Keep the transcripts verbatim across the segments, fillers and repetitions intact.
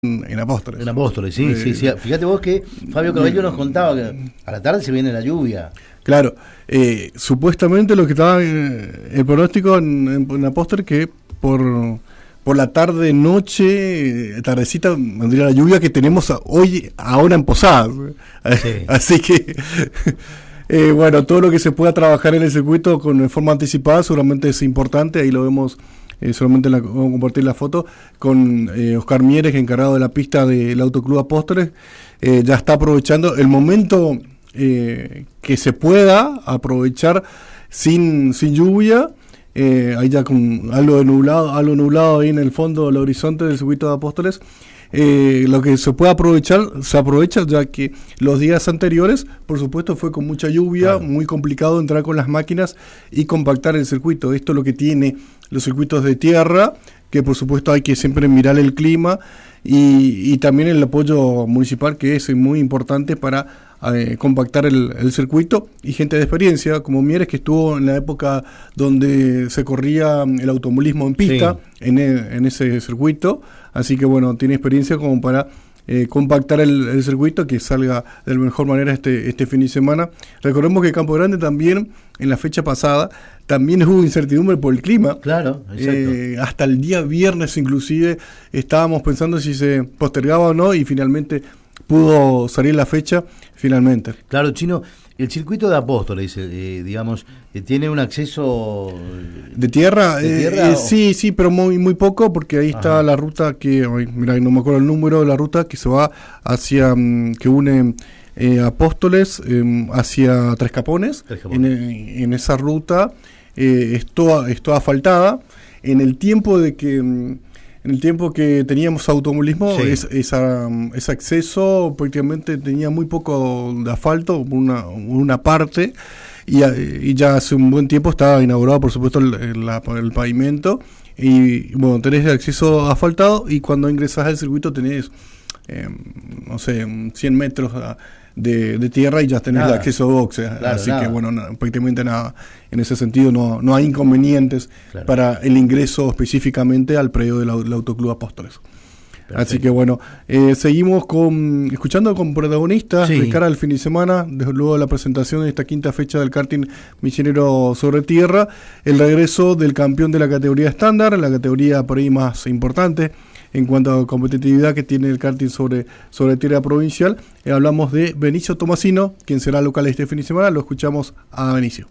en Apóstoles. En Apóstoles, sí, eh, sí, sí. Fíjate vos que Fabio Cabello nos contaba que a la tarde se viene la lluvia. Claro, eh, supuestamente lo que estaba eh, el pronóstico en, en, en Apóstoles que por, por la tarde, noche, eh, tardecita vendría la lluvia que tenemos a, hoy, ahora en Posadas. Sí. Así que, eh, bueno, todo lo que se pueda trabajar en el circuito con de forma anticipada seguramente es importante, ahí lo vemos. Eh, solamente la, vamos a compartir la foto con eh, Oscar Mieres, encargado de la pista del Autoclub Apóstoles. Eh, ya está aprovechando el momento eh, que se pueda aprovechar sin, sin lluvia. Eh, ahí ya con algo de nublado, algo nublado ahí en el fondo del horizonte del circuito de Apóstoles. Eh, lo que se puede aprovechar, se aprovecha, ya que los días anteriores, por supuesto, fue con mucha lluvia, claro. Muy complicado entrar con las máquinas y compactar el circuito. Esto es lo que tiene los circuitos de tierra, que por supuesto hay que siempre mirar el clima y, y también el apoyo municipal, que es muy importante para eh, compactar el, el circuito, y gente de experiencia como Mieres, que estuvo en la época donde se corría el automovilismo en pista, sí. en, en ese circuito, así que bueno, tiene experiencia como para eh, compactar el, el circuito, que salga de la mejor manera este, este fin de semana. Recordemos que Campo Grande también, en la fecha pasada, también hubo incertidumbre por el clima. Claro, exacto. Eh, hasta el día viernes inclusive estábamos pensando si se postergaba o no, y finalmente pudo salir la fecha, finalmente. Claro, Chino, el circuito de Apóstoles, eh, digamos, eh, ¿tiene un acceso de tierra? ¿De eh, tierra eh, o? Sí, sí, pero muy muy poco, porque ahí está Ajá. la ruta que, ay, mira, no me acuerdo el número de la ruta, que se va hacia, um, que une eh, Apóstoles eh, hacia Tres Capones. Tres Capones. En, en esa ruta eh, es toda, es toda asfaltada. En el tiempo de que... En el tiempo que teníamos automovilismo, sí. es, esa, ese acceso prácticamente tenía muy poco de asfalto, una, una parte, y, y ya hace un buen tiempo estaba inaugurado, por supuesto, el, el, el pavimento, y bueno, tenés el acceso asfaltado, y cuando ingresás al circuito tenés, eh, no sé, cien metros a, De, de tierra, y ya tenés nada. El acceso a boxes, claro, así nada. que bueno, no, prácticamente nada, en ese sentido no, no hay inconvenientes claro. para el ingreso específicamente al predio del, del Autoclub Apóstoles. Perfecto. Así que bueno, eh, seguimos con escuchando con protagonistas sí. de cara al fin de semana, desde luego la presentación de esta quinta fecha del karting misionero sobre tierra, el regreso del campeón de la categoría estándar, la categoría por ahí más importante en cuanto a competitividad que tiene el karting sobre, sobre tierra provincial. Eh, hablamos de Benicio Tomasino, quien será local este fin de semana. Lo escuchamos a Benicio.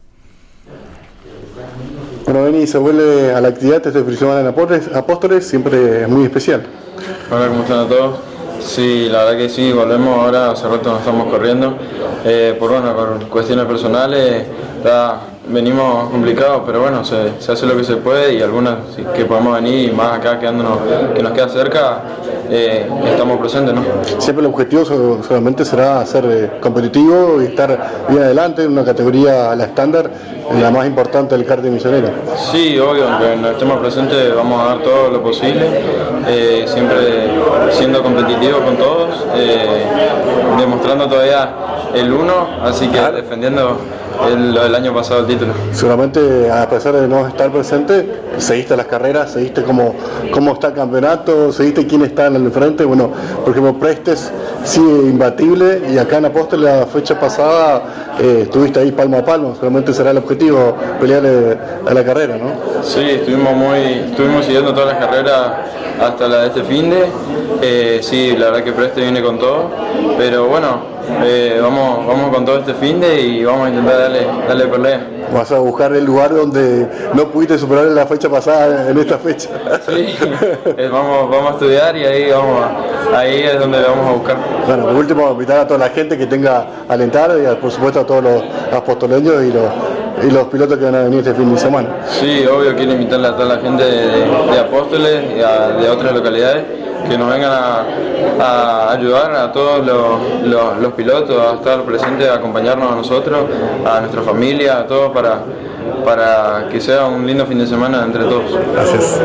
Bueno, Benicio, vuelve a la actividad este fin de semana en Apóstoles, Apóstoles, siempre es muy especial. Hola, ¿cómo están a todos? Sí, la verdad que sí, volvemos ahora, hace rato nos estamos corriendo, eh, por bueno, por cuestiones personales, está, venimos complicados, pero bueno, se, se hace lo que se puede, y algunas sí, que podemos venir, y más acá quedándonos, que nos queda cerca, eh, estamos presentes, ¿no? Siempre el objetivo solamente será ser eh, competitivo y estar bien adelante en una categoría a la estándar, la más importante del karting misionero. Sí, obvio, aunque no estemos presentes vamos a dar todo lo posible, eh, siempre siendo competitivos con todos, eh, demostrando todavía el uno, así que defendiendo el, el año pasado el título. Seguramente, a pesar de no estar presente, seguiste las carreras, seguiste cómo, cómo está el campeonato, seguiste quién está en el frente. Bueno, por ejemplo, Prestes sigue imbatible, y acá en Apóstoles la fecha pasada eh, estuviste ahí palmo a palmo. Seguramente será el objetivo pelearle a la carrera, ¿no? Sí, estuvimos muy, estuvimos siguiendo todas las carreras hasta la de este finde. Eh, sí, la verdad que Preste viene con todo, pero bueno, eh, vamos, vamos con todo este finde y vamos a intentar darle, darle pelea. Vas a buscar el lugar donde no pudiste superar en la fecha pasada en esta fecha. Sí, eh, vamos, vamos a estudiar, y ahí vamos a, ahí es donde vamos a buscar. Bueno, por último, invitar a toda la gente que tenga alentar, y por supuesto a todos los apostoleños y los y los pilotos que van a venir este fin de semana. Sí, obvio, quiero invitarle a toda la gente de, de Apóstoles y a, de otras localidades que nos vengan a, a ayudar a todos los, los, los pilotos, a estar presentes, a acompañarnos a nosotros, a nuestra familia, a todos, para, para que sea un lindo fin de semana entre todos. Gracias.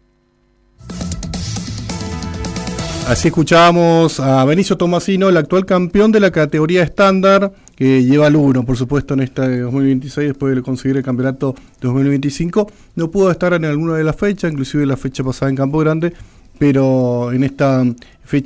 Así escuchábamos a Benicio Tomasino, el actual campeón de la categoría estándar, que lleva el uno, por supuesto, en este dos mil veintiséis, después de conseguir el campeonato dos mil veinticinco. No pudo estar en alguna de las fechas, inclusive la fecha pasada en Campo Grande, pero en esta